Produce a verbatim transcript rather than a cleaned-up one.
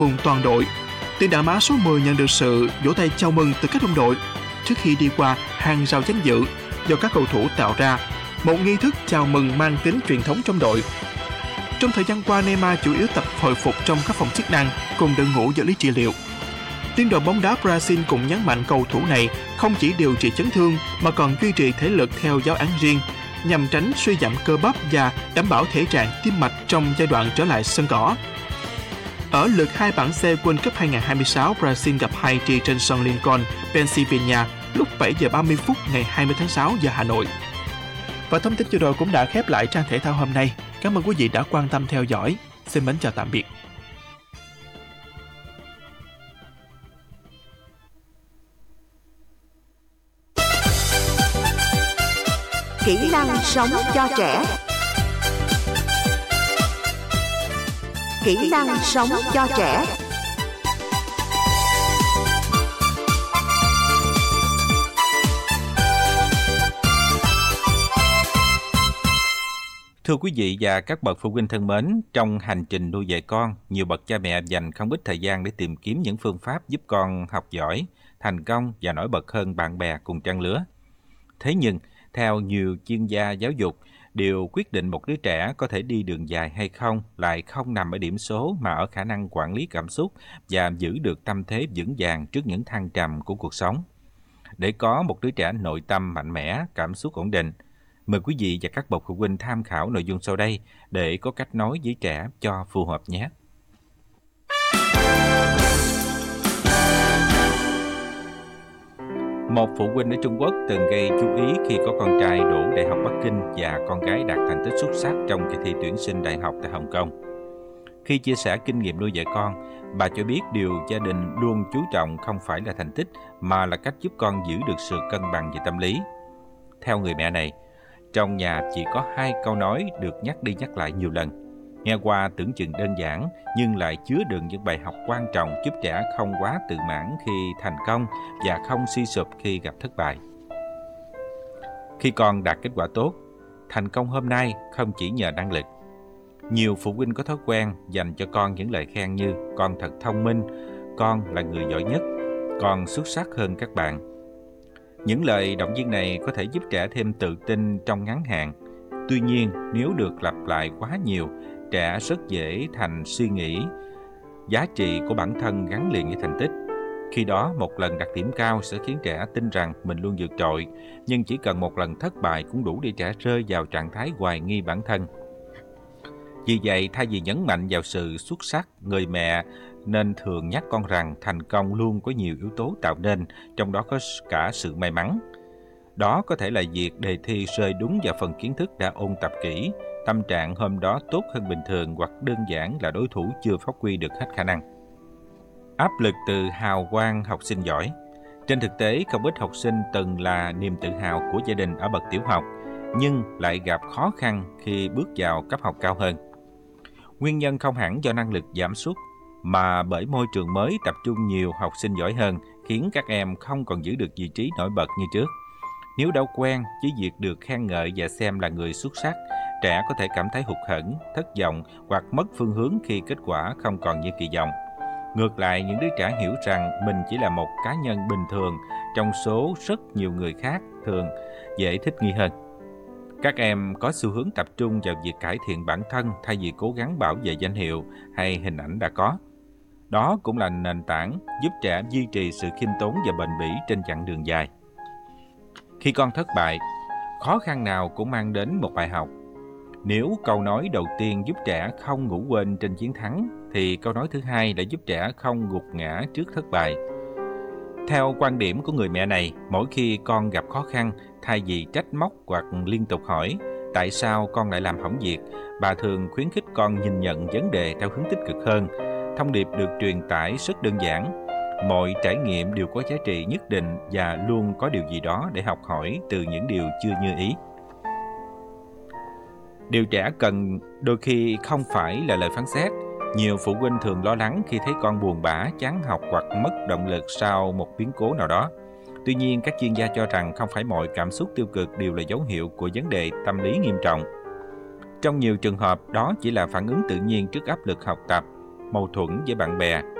mừng toàn đội. Tiền đạo má số mười nhận được sự vỗ tay chào mừng từ các đồng đội trước khi đi qua hàng rào danh dự do các cầu thủ tạo ra, một nghi thức chào mừng mang tính truyền thống trong đội. Trong thời gian qua, Neymar chủ yếu tập hồi phục trong các phòng chức năng cùng đội ngũ vật lý trị liệu. Liên đoàn bóng đá Brazil cũng nhấn mạnh cầu thủ này không chỉ điều trị chấn thương mà còn duy trì thể lực theo giáo án riêng nhằm tránh suy giảm cơ bắp và đảm bảo thể trạng tim mạch trong giai đoạn trở lại sân cỏ. Ở lượt hai bảng C World Cup hai không hai sáu, Brazil gặp Haiti trên sân Lincoln, Pennsylvania lúc bảy giờ ba mươi phút ngày hai mươi tháng sáu giờ Hà Nội. Và thông tin vừa rồi cũng đã khép lại trang thể thao hôm nay. Cảm ơn quý vị đã quan tâm theo dõi. Xin mến chào tạm biệt. Kỹ năng sống cho trẻ. Kỹ năng sống cho trẻ. Thưa quý vị và các bậc phụ huynh thân mến, trong hành trình nuôi dạy con, nhiều bậc cha mẹ dành không ít thời gian để tìm kiếm những phương pháp giúp con học giỏi, thành công và nổi bật hơn bạn bè cùng trang lứa. Thế nhưng, theo nhiều chuyên gia giáo dục, điều quyết định một đứa trẻ có thể đi đường dài hay không lại không nằm ở điểm số mà ở khả năng quản lý cảm xúc và giữ được tâm thế vững vàng trước những thăng trầm của cuộc sống. Để có một đứa trẻ nội tâm mạnh mẽ, cảm xúc ổn định, mời quý vị và các bậc phụ huynh tham khảo nội dung sau đây để có cách nói với trẻ cho phù hợp nhé. Một phụ huynh ở Trung Quốc từng gây chú ý khi có con trai đỗ Đại học Bắc Kinh và con gái đạt thành tích xuất sắc trong kỳ thi tuyển sinh đại học tại Hồng Kông. Khi chia sẻ kinh nghiệm nuôi dạy con, bà cho biết điều gia đình luôn chú trọng không phải là thành tích mà là cách giúp con giữ được sự cân bằng về tâm lý. Theo người mẹ này, trong nhà chỉ có hai câu nói được nhắc đi nhắc lại nhiều lần. Nghe qua tưởng chừng đơn giản nhưng lại chứa đựng những bài học quan trọng giúp trẻ không quá tự mãn khi thành công và không suy sụp khi gặp thất bại. Khi con đạt kết quả tốt, thành công hôm nay không chỉ nhờ năng lực. Nhiều phụ huynh có thói quen dành cho con những lời khen như con thật thông minh, con là người giỏi nhất, con xuất sắc hơn các bạn. Những lời động viên này có thể giúp trẻ thêm tự tin trong ngắn hạn. Tuy nhiên, nếu được lặp lại quá nhiều, trẻ rất dễ thành suy nghĩ giá trị của bản thân gắn liền với thành tích. Khi đó, một lần đạt điểm cao sẽ khiến trẻ tin rằng mình luôn vượt trội, nhưng chỉ cần một lần thất bại cũng đủ để trẻ rơi vào trạng thái hoài nghi bản thân. Vì vậy, thay vì nhấn mạnh vào sự xuất sắc, người mẹ nên thường nhắc con rằng thành công luôn có nhiều yếu tố tạo nên, trong đó có cả sự may mắn. Đó có thể là việc đề thi rơi đúng vào phần kiến thức đã ôn tập kỹ, tâm trạng hôm đó tốt hơn bình thường hoặc đơn giản là đối thủ chưa phát huy được hết khả năng. Áp lực từ hào quang học sinh giỏi. Trên thực tế, không ít học sinh từng là niềm tự hào của gia đình ở bậc tiểu học, nhưng lại gặp khó khăn khi bước vào cấp học cao hơn. Nguyên nhân không hẳn do năng lực giảm sút, mà bởi môi trường mới tập trung nhiều học sinh giỏi hơn, khiến các em không còn giữ được vị trí nổi bật như trước. Nếu đã quen với việc được khen ngợi và xem là người xuất sắc, trẻ có thể cảm thấy hụt hẫng, thất vọng hoặc mất phương hướng khi kết quả không còn như kỳ vọng. Ngược lại, những đứa trẻ hiểu rằng mình chỉ là một cá nhân bình thường trong số rất nhiều người khác thường dễ thích nghi hơn. Các em có xu hướng tập trung vào việc cải thiện bản thân thay vì cố gắng bảo vệ danh hiệu hay hình ảnh đã có. Đó cũng là nền tảng giúp trẻ duy trì sự khiêm tốn và bền bỉ trên chặng đường dài. Khi con thất bại, khó khăn nào cũng mang đến một bài học. Nếu câu nói đầu tiên giúp trẻ không ngủ quên trên chiến thắng, thì câu nói thứ hai đã giúp trẻ không gục ngã trước thất bại. Theo quan điểm của người mẹ này, mỗi khi con gặp khó khăn, thay vì trách móc hoặc liên tục hỏi tại sao con lại làm hỏng việc, bà thường khuyến khích con nhìn nhận vấn đề theo hướng tích cực hơn. Thông điệp được truyền tải rất đơn giản: mọi trải nghiệm đều có giá trị nhất định và luôn có điều gì đó để học hỏi từ những điều chưa như ý. Điều trẻ cần đôi khi không phải là lời phán xét. Nhiều phụ huynh thường lo lắng khi thấy con buồn bã, chán học hoặc mất động lực sau một biến cố nào đó. Tuy nhiên, các chuyên gia cho rằng không phải mọi cảm xúc tiêu cực đều là dấu hiệu của vấn đề tâm lý nghiêm trọng. Trong nhiều trường hợp, đó chỉ là phản ứng tự nhiên trước áp lực học tập. mâu thuẫn với bạn bè